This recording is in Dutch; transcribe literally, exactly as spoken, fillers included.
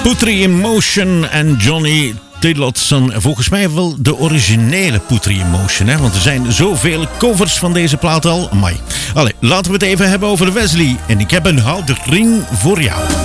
Putri Emotion en Johnny Tillotson. Volgens mij wel de originele Putri Emotion, hè? Want er zijn zoveel covers van deze plaat al. Amai. Allee, laten we het even hebben over Wesley. En ik heb een houten ring voor jou.